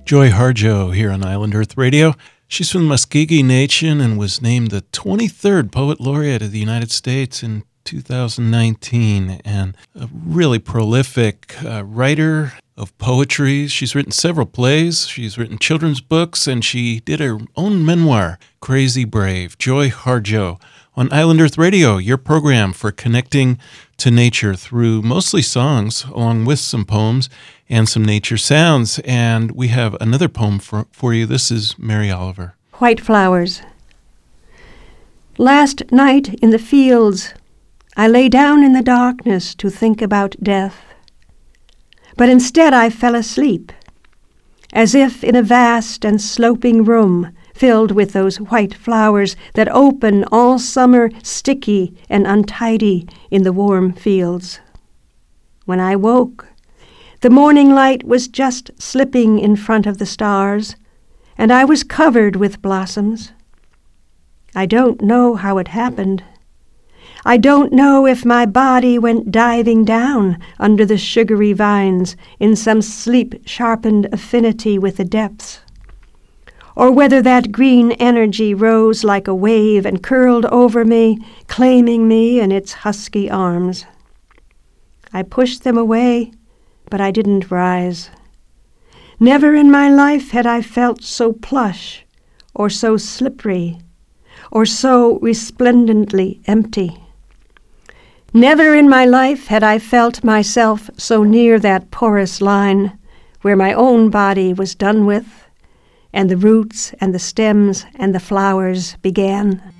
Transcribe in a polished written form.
Joy Harjo here on Island Earth Radio. She's from the Muscogee Nation and was named the 23rd Poet Laureate of the United States in 2019, and a really prolific writer of poetry. She's written several plays, she's written children's books, and she did her own memoir, Crazy Brave. Joy Harjo on Island Earth Radio, your program for connecting to nature through mostly songs, along with some poems and some nature sounds. And we have another poem for you. This is Mary Oliver. White Flowers. Last night in the fields, I lay down in the darkness to think about death. But instead I fell asleep, as if in a vast and sloping room filled with those white flowers that open all summer sticky and untidy in the warm fields. When I woke, the morning light was just slipping in front of the stars, and I was covered with blossoms. I don't know how it happened. I don't know if my body went diving down under the sugary vines in some sleep-sharpened affinity with the depths, or whether that green energy rose like a wave and curled over me, claiming me in its husky arms. I pushed them away, but I didn't rise. Never in my life had I felt so plush, or so slippery, or so resplendently empty. Never in my life had I felt myself so near that porous line where my own body was done with, and the roots and the stems and the flowers began.